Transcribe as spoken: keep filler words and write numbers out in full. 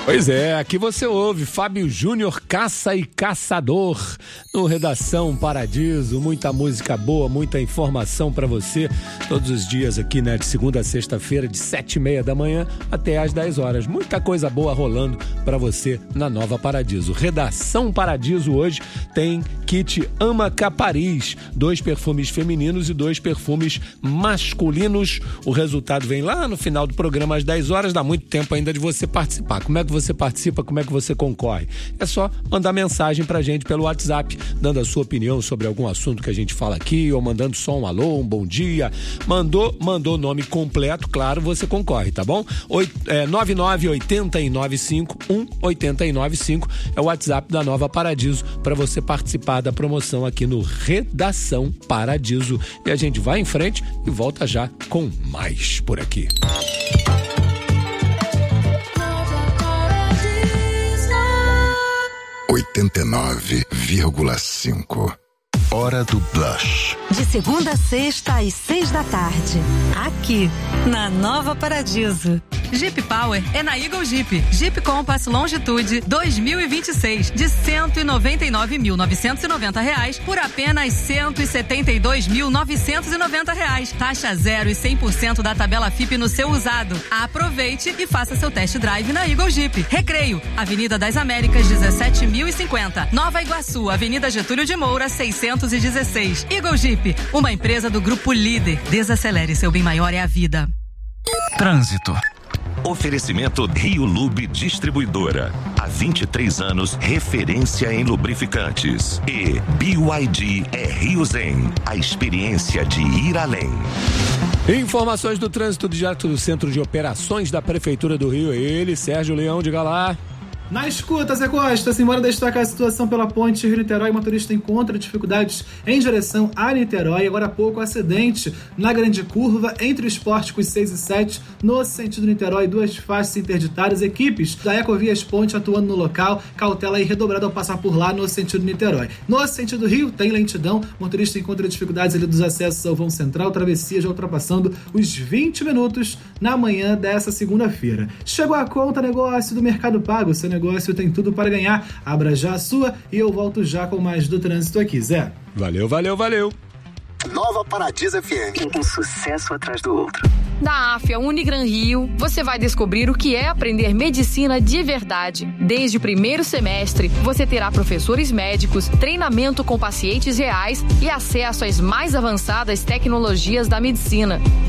Pois é, aqui você ouve Fábio Júnior, Caça e Caçador, no Redação Paradiso. Muita música boa, muita informação pra você, todos os dias aqui, né, de segunda a sexta-feira, de sete e meia da manhã até às dez horas. Muita coisa boa rolando pra você na Nova Paradiso. Redação Paradiso hoje tem kit Ama Capariz, dois perfumes femininos e dois perfumes masculinos. O resultado vem lá no final do programa às dez horas, dá muito tempo ainda de você participar. Como é que você participa, como é que você concorre? É só mandar mensagem pra gente pelo WhatsApp, dando a sua opinião sobre algum assunto que a gente fala aqui, ou mandando só um alô, um bom dia. Mandou, mandou nome completo, claro, você concorre, tá bom? É, nove nove oito nove cinco um oito nove cinco é o WhatsApp da Nova Paradiso para você participar da promoção aqui no Redação Paradiso. E a gente vai em frente e volta já com mais por aqui. oitenta e nove vírgula cinco. Hora do Blush. De segunda a sexta às seis da tarde. Aqui, na Nova Paradiso. Jeep Power é na Eagle Jeep. Jeep Compass Longitude dois mil e vinte e seis de cento e noventa e nove mil novecentos e noventa reais por apenas cento e setenta e dois mil novecentos e noventa reais. Taxa zero e cem por cento da tabela F I P no seu usado. Aproveite e faça seu test drive na Eagle Jeep. Recreio, Avenida das Américas dezessete mil e cinquenta. Nova Iguaçu, Avenida Getúlio de Moura seiscentos e dezesseis. Eagle Jeep, uma empresa do Grupo Líder. Desacelere, seu bem maior é a vida. Trânsito. Oferecimento Rio Lube Distribuidora. Há vinte e três anos, referência em lubrificantes. E B Y D é Rio Zen, a experiência de ir além. Informações do trânsito direto do Centro de Operações da Prefeitura do Rio. Ele, Sérgio Leão, diga lá. Na escuta, Zé Costa, simbora destacar a situação pela ponte Rio-Niterói. Motorista encontra dificuldades em direção a Niterói. Agora há pouco, acidente na grande curva entre os pórticos seis e sete, no sentido Niterói, duas faixas interditadas. Equipes da Ecovias Ponte atuando no local. Cautela aí redobrada ao passar por lá no sentido Niterói. No sentido Rio, tem lentidão. Motorista encontra dificuldades ali dos acessos ao vão central. Travessia já ultrapassando os vinte minutos na manhã dessa segunda-feira. Chegou a conta negócio do Mercado Pago. Seu negócio tem tudo para ganhar. Abra já a sua e eu volto já com mais do trânsito aqui, Zé. Valeu, valeu, valeu. Nova Paradiso F M. Um sucesso atrás do outro. Da Afia Unigran Rio, você vai descobrir o que é aprender medicina de verdade. Desde o primeiro semestre, você terá professores médicos, treinamento com pacientes reais e acesso às mais avançadas tecnologias da medicina.